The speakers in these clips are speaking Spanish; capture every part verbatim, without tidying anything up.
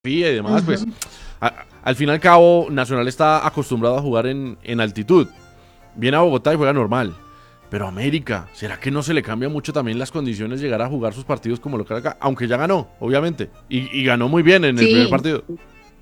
y demás, pues Ujú. a- al fin y al cabo Nacional está acostumbrado a jugar en, en altitud. Viene a Bogotá y juega normal. Pero América, ¿será que no se le cambia mucho también las condiciones llegar a jugar sus partidos como local acá? Aunque ya ganó, obviamente. Y, y ganó muy bien en el primer Sí, partido.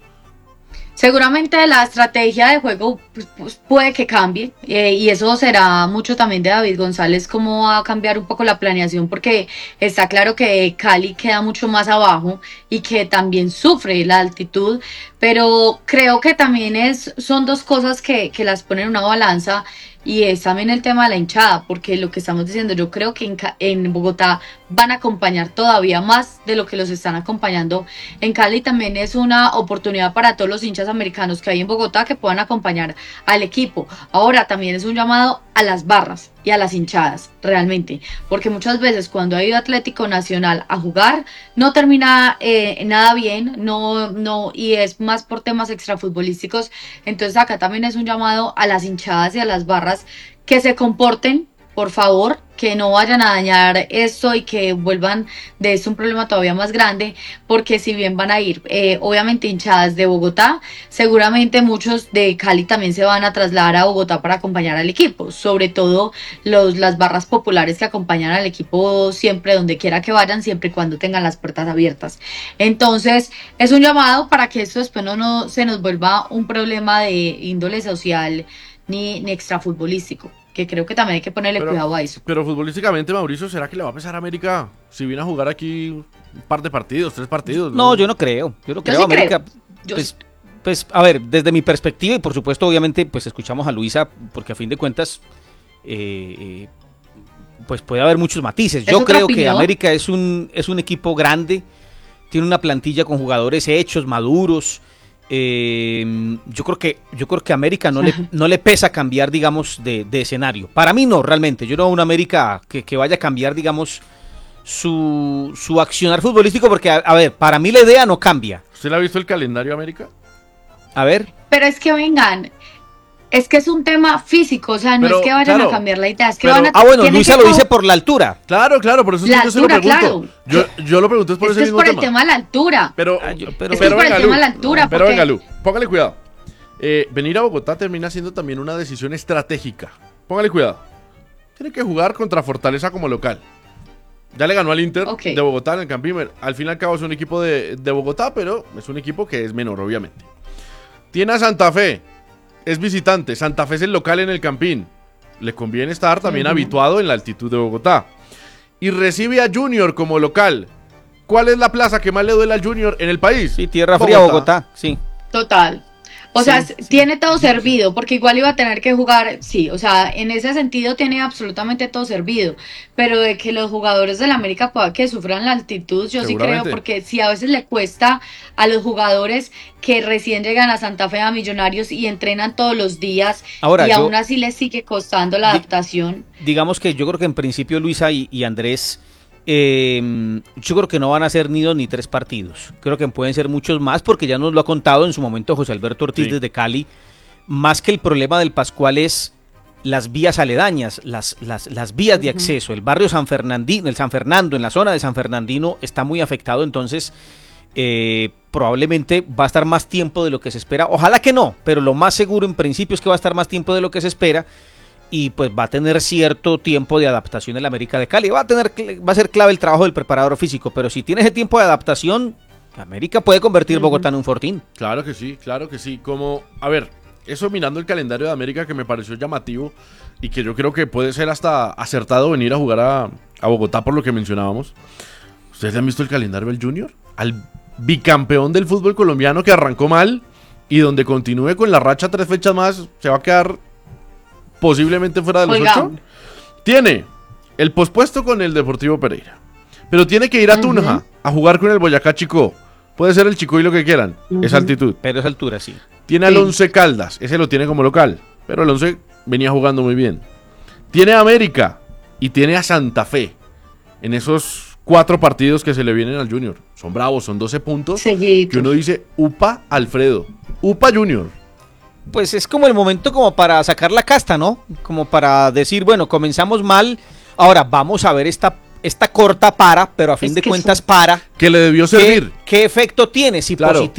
seguramente la estrategia de juego pues, pues, puede que cambie eh, y eso será mucho también de David González, cómo va a cambiar un poco la planeación, porque está claro que Cali queda mucho más abajo y que también sufre la altitud, pero creo que también es, son dos cosas que, que las ponen en una balanza. Y es también el tema de la hinchada, porque lo que estamos diciendo, yo creo que en, Ca- en Bogotá van a acompañar todavía más de lo que los están acompañando en Cali. También es una oportunidad para todos los hinchas americanos que hay en Bogotá que puedan acompañar al equipo. Ahora también es un llamado a las barras y a las hinchadas, realmente, porque muchas veces cuando ha ido Atlético Nacional a jugar no termina eh, nada bien, no, no, y es más por temas extrafutbolísticos. Entonces acá también es un llamado a las hinchadas y a las barras que se comporten, por favor, que no vayan a dañar esto y que vuelvan de esto un problema todavía más grande, porque si bien van a ir, eh, obviamente hinchadas de Bogotá, seguramente muchos de Cali también se van a trasladar a Bogotá para acompañar al equipo, sobre todo los, las barras populares que acompañan al equipo siempre, donde quiera que vayan, siempre y cuando tengan las puertas abiertas. Entonces, es un llamado para que esto después no, no se nos vuelva un problema de índole social ni, ni extrafutbolístico, que creo que también hay que ponerle Pero, cuidado a eso. pero futbolísticamente, Mauricio, ¿será que le va a pesar a América si viene a jugar aquí un par de partidos, tres partidos? No, ¿No? yo no creo. Yo no Yo creo. sí creo. América, Yo sí. pues, pues, a ver, desde mi perspectiva, y por supuesto, obviamente, pues escuchamos a Luisa, porque a fin de cuentas, eh, eh, pues puede haber muchos matices. Es Yo otra creo que opinión. América es un, es un equipo grande, tiene una plantilla con jugadores hechos, maduros. Eh, yo creo que yo creo que a América no le, no le pesa cambiar, digamos, de, de escenario. Para mí no, realmente. Yo no veo una América que, que vaya a cambiar, digamos, su, su accionar futbolístico, porque, a, a ver, para mí la idea no cambia. ¿Usted le ha visto el calendario de América? A ver, Pero es que vengan, es que es un tema físico, o sea, no Pero, es que vayan claro, a cambiar la idea, es que pero- van a ah, bueno, tienen Luisa que lo dice co- por la altura. Claro, claro, por eso es La que yo se lo altura, pregunto. Yo, yo lo pregunté es por es ese que es mismo por el tema. tema de la altura. Pero, Ah, yo- pero- Es que es por el venga, tema de Lu, la altura, Pero porque- venga, Lu, póngale cuidado. Eh, venir a Bogotá termina siendo también una decisión estratégica. Póngale cuidado. Tiene que jugar contra Fortaleza como local. Ya le ganó al Inter Ok. de Bogotá en el Campín. Al fin y al cabo es un equipo de, de Bogotá, pero es un equipo que es menor, obviamente. Tiene a Santa Fe. Es visitante. Santa Fe es el local en el Campín. Le conviene estar también Ujú. habituado en la altitud de Bogotá. Y recibe a Junior como local. ¿Cuál es la plaza que más le duele al Junior en el país? Sí, tierra fría, Bogotá, sí. Total. O Sí, sea, sí. tiene todo servido, porque igual iba a tener que jugar, sí, o sea, en ese sentido tiene absolutamente todo servido, pero de que los jugadores del América pueda que sufran la altitud, yo sí creo, Seguramente. porque si a veces le cuesta a los jugadores que recién llegan a Santa Fe, a Millonarios y entrenan todos los días, Ahora, y yo- aún así les sigue costando la Di- adaptación. Digamos que yo creo que en principio Luisa y, y Andrés, eh, yo creo que no van a ser ni dos ni tres partidos. Creo que pueden ser muchos más, porque ya nos lo ha contado en su momento José Alberto Ortiz Sí. desde Cali. Más que el problema del Pascual es las vías aledañas, las, las, las vías de Ujú. acceso. El barrio San Fernandino, el San Fernando, en la zona de San Fernandino está muy afectado, entonces eh, probablemente va a estar más tiempo de lo que se espera. Ojalá que no, pero lo más seguro en principio es que va a estar más tiempo de lo que se espera, y pues va a tener cierto tiempo de adaptación en la América de Cali. Va a tener, va a ser clave el trabajo del preparador físico, pero si tiene ese tiempo de adaptación, América puede convertir Ujú. Bogotá en un fortín. Claro que sí, claro que sí. Como, a ver, eso mirando el calendario de América que me pareció llamativo y que yo creo que puede ser hasta acertado venir a jugar a, a Bogotá por lo que mencionábamos. ¿Ustedes han visto el calendario del Junior? Al bicampeón del fútbol colombiano que arrancó mal y donde continúe con la racha tres fechas más, se va a quedar posiblemente fuera de los Oiga. ocho. Tiene el pospuesto con el Deportivo Pereira, pero tiene que ir a Ujú. Tunja a jugar con el Boyacá Chicó. Puede ser el Chicó y lo que quieran, esa Ujú. altitud. Pero a esa altura sí. Tiene al Sí. Once Caldas, ese lo tiene como local, pero el Once venía jugando muy bien. Tiene a América y tiene a Santa Fe en esos cuatro partidos que se le vienen al Junior. Son bravos, son doce puntos. Seguido. Que uno dice, Upa Alfredo, Upa Junior. Pues es como el momento como para sacar la casta, ¿no? Como para decir, bueno, comenzamos mal, ahora vamos a ver esta, esta corta para, pero a fin Es de que cuentas eso- para. Que le debió ¿Qué, servir. qué efecto tiene? Si Claro. positivo